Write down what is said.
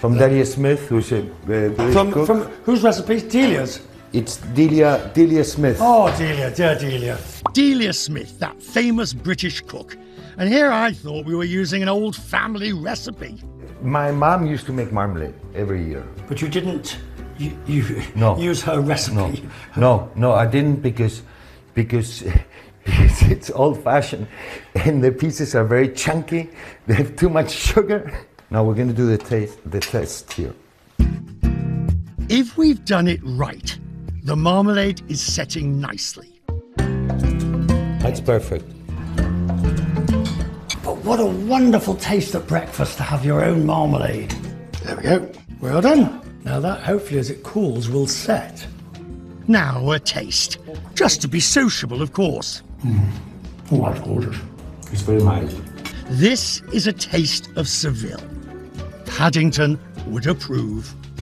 From Delia Smith, who's a British cook. From whose recipe? Delia's? It's Delia Smith. Oh, Delia, dear Delia. Delia Smith, that famous British cook. And here I thought we were using an old family recipe. My mom used to make marmalade every year. But you didn't No. use her recipe? No, I didn't because it's old-fashioned and the pieces are very chunky. They have too much sugar. Now we're going to do the test here. If we've done it right, the marmalade is setting nicely. That's perfect. But what a wonderful taste at breakfast to have your own marmalade. There we go. Well done. Now that, hopefully, as it cools, will set. Now a taste. Just to be sociable, of course. Oh, that's gorgeous. It's very mild. This is a taste of Seville. Paddington would approve.